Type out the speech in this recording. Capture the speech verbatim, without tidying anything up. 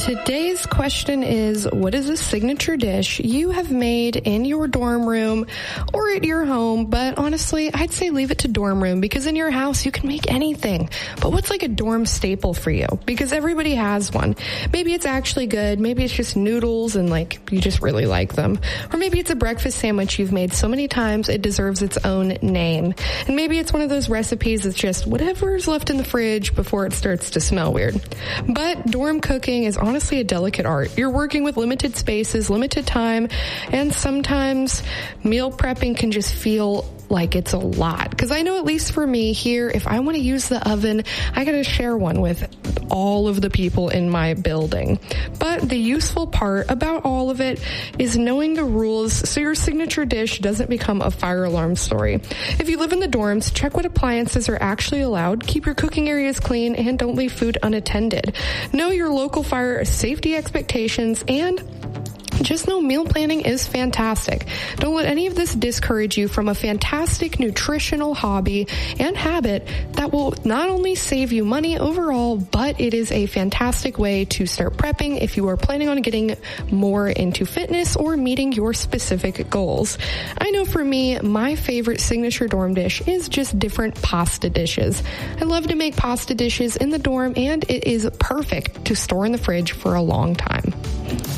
Today's question is, what is a signature dish you have made in your dorm room or at your home? But honestly, I'd say leave it to dorm room, because in your house you can make anything. But what's like a dorm staple for you? Because everybody has one. Maybe it's actually good. Maybe it's just noodles and like you just really like them. Or maybe it's a breakfast sandwich you've made so many times it deserves its own name. And maybe it's one of those recipes that's just whatever's left in the fridge before it starts to smell weird. But dorm cooking is honestly a delicate art. You're working with limited spaces, limited time, and sometimes meal prepping can just feel like it's a lot. Because I know, at least for me here, if I want to use the oven, I got to share one with all of the people in my building. But the useful part about all of it is knowing the rules so your signature dish doesn't become a fire alarm story. If you live in the dorms, check what appliances are actually allowed, keep your cooking areas clean, and don't leave food unattended. Know your local fire safety expectations, and just know meal planning is fantastic. Don't let any of this discourage you from a fantastic nutritional hobby and habit that will not only save you money overall, but it is a fantastic way to start prepping if you are planning on getting more into fitness or meeting your specific goals. I know for me, my favorite signature dorm dish is just different pasta dishes. I love to make pasta dishes in the dorm, and it is perfect to store in the fridge for a long time.